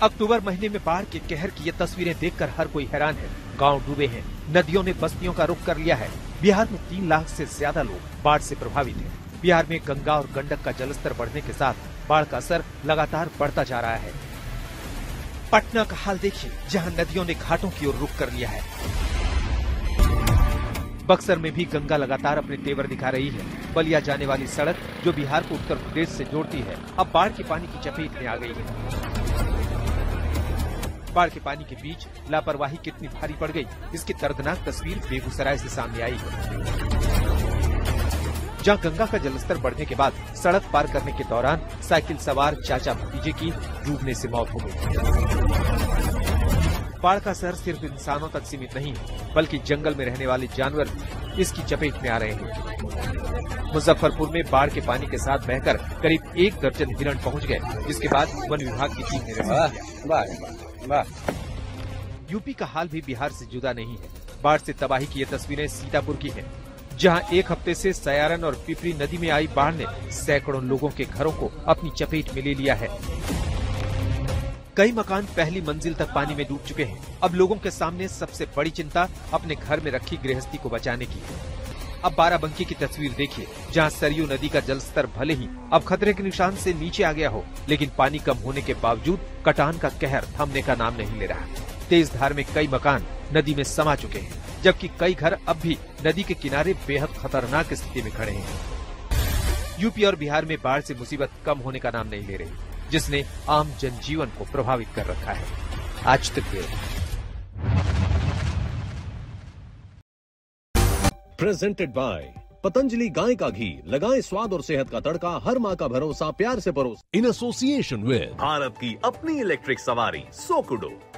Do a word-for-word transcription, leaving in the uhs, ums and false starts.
अक्टूबर महीने में बाढ़ के कहर की ये तस्वीरें देखकर हर कोई हैरान है। गांव डूबे हैं, नदियों ने बस्तियों का रुख कर लिया है। बिहार में तीन लाख से ज्यादा लोग बाढ़ से प्रभावित हैं। बिहार में गंगा और गंडक का जलस्तर बढ़ने के साथ बाढ़ का असर लगातार बढ़ता जा रहा है। पटना का हाल देखिए, जहां नदियों ने घाटों की ओर रुख कर लिया है। बक्सर में भी गंगा लगातार अपने तेवर दिखा रही है। बलिया जाने वाली सड़क जो बिहार को उत्तर प्रदेश से जोड़ती है, अब बाढ़ के पानी की चपेट में आ गई है। बाढ़ के पानी के बीच लापरवाही कितनी भारी पड़ गई, इसकी दर्दनाक तस्वीर बेगूसराय से सामने आई है, जहां गंगा का जलस्तर बढ़ने के बाद सड़क पार करने के दौरान साइकिल सवार चाचा भतीजे की डूबने से मौत हो गई। बाढ़ का असर सिर्फ इंसानों तक सीमित नहीं है, बल्कि जंगल में रहने वाले जानवर भी इसकी चपेट में आ रहे हैं। मुजफ्फरपुर में बाढ़ के पानी के साथ बहकर करीब एक दर्जन हिरण पहुंच गए, जिसके बाद वन विभाग की टीम ने रेस्क्यू। यूपी का हाल भी बिहार से जुदा नहीं है। बाढ़ से तबाही की ये तस्वीरें सीतापुर की हैं, जहां एक हफ्ते से सयारन और पिपरी नदी में आई बाढ़ ने सैकड़ों लोगों के घरों को अपनी चपेट में ले लिया है। कई मकान पहली मंजिल तक पानी में डूब चुके हैं। अब लोगों के सामने सबसे बड़ी चिंता अपने घर में रखी गृहस्थी को बचाने की है। अब बाराबंकी की तस्वीर देखिए, जहां सरयू नदी का जलस्तर भले ही अब खतरे के निशान से नीचे आ गया हो, लेकिन पानी कम होने के बावजूद कटान का कहर थमने का नाम नहीं ले रहा। तेज धार में कई मकान नदी में समा चुके हैं, जबकि कई घर अब भी नदी के किनारे बेहद खतरनाक स्थिति में खड़े हैं। यूपी और बिहार में बाढ़ से मुसीबत कम होने का नाम नहीं ले रही, जिसने आम जनजीवन को प्रभावित कर रखा है। आज तक के प्रेजेंटेड बाय पतंजलि गाय का घी, लगाएं स्वाद और सेहत का तड़का, हर माँ का भरोसा, प्यार से परोस। इन एसोसिएशन विद भारत की अपनी इलेक्ट्रिक सवारी सोकुडो।